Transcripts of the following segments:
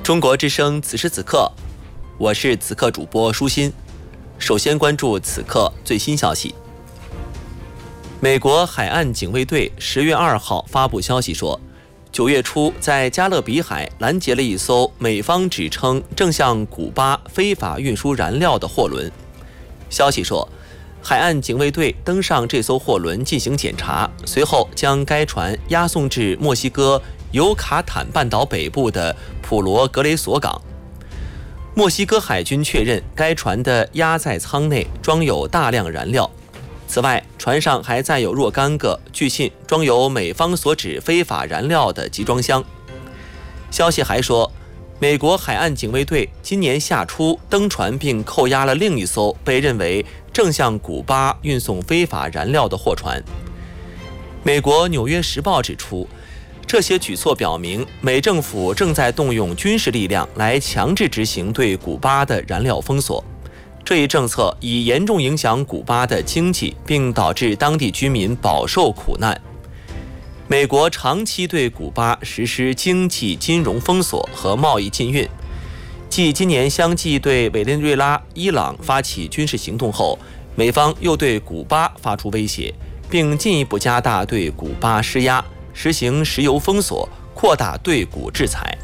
中国之声此时此刻，我是此刻主播舒心。首先关注此刻最新消息。美国海岸警卫队10月2号发布消息说，9月初在加勒比海拦截了一艘美方指称正向古巴非法运输燃料的货轮。消息说，海岸警卫队登上这艘货轮进行检查，随后将该船押送至墨西哥尤卡坦半岛北部的普罗格雷索港。墨西哥海军确认，该船的压载舱内装有大量燃料。此外，船上还载有若干个据信装有美方所指非法燃料的集装箱。消息还说，美国海岸警卫队今年夏初登船并扣押了另一艘被认为正向古巴运送非法燃料的货船。美国《纽约时报》指出，这些举措表明，美政府正在动用军事力量来强制执行对古巴的燃料封锁。这一政策已严重影响古巴的经济，并导致当地居民饱受苦难。美国长期对古巴实施经济金融封锁和贸易禁运。继今年相继对委内瑞拉、伊朗发起军事行动后，美方又对古巴发出威胁，并进一步加大对古巴施压，实行石油封锁，扩大对古制裁。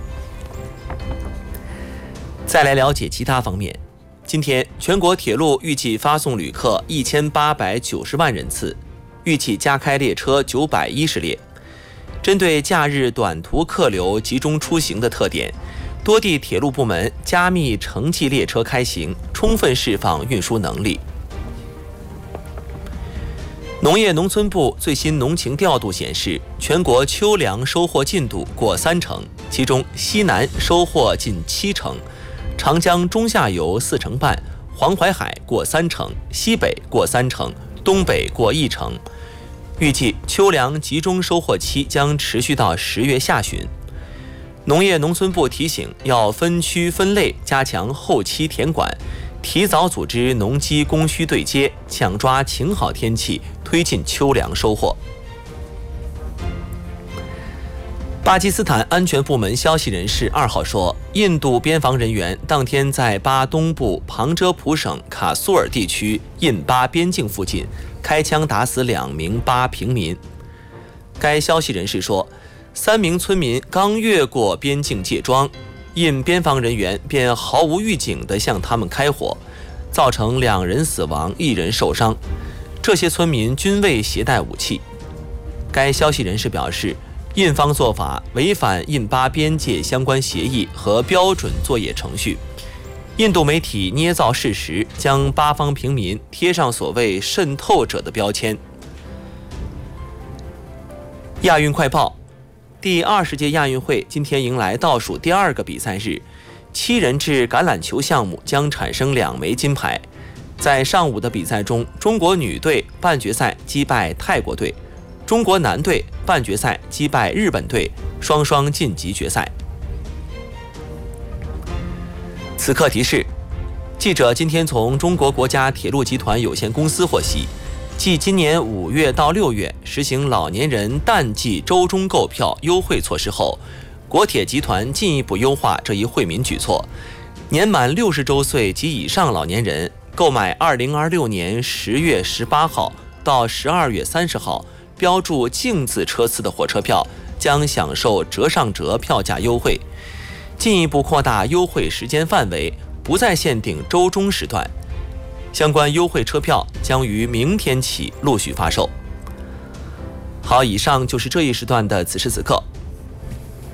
再来了解其他方面。今天，全国铁路预计发送旅客1890万人次，预计加开列车910列。针对假日短途客流集中出行的特点，多地铁路部门加密城际列车开行，充分释放运输能力。农业农村部最新农情调度显示，全国秋粮收获进度过30%，其中西南收获近70%，长江中下游4成半，黄淮海过30%，西北过30%，东北过1成。预计秋粮集中收获期将持续到10月下旬。农业农村部提醒，要分区分类加强后期田管，提早组织农机供需对接，抢抓晴好天气，推进秋粮收获。巴基斯坦安全部门消息人士2号说，印度边防人员当天在巴东部旁遮普省卡苏尔地区印巴边境附近开枪打死2名巴平民。该消息人士说，3名村民刚越过边境界桩，印边防人员便毫无预警地向他们开火，造成2人死亡，1人受伤。这些村民均未携带武器。该消息人士表示，印方做法违反印巴边界相关协议和标准作业程序。印度媒体捏造事实，将巴方平民贴上所谓渗透者的标签。亚运快报，第20届亚运会今天迎来倒数第2个比赛日，7人制橄榄球项目将产生2枚金牌。在上午的比赛中，中国女队半决赛击败泰国队，中国男队半决赛击败日本队，双双晋级决赛。此刻提示，记者今天从中国国家铁路集团有限公司获悉，继今年5月到6月实行老年人淡季周中购票优惠措施后，国铁集团进一步优化这一惠民举措。年满60周岁及以上老年人购买2026年10月18号到12月30号标注净字车次的火车票，将享受折上折票价优惠。进一步扩大优惠时间范围，不再限定周中时段。相关优惠车票将于明天起陆续发售。好，以上就是这一时段的此时此刻。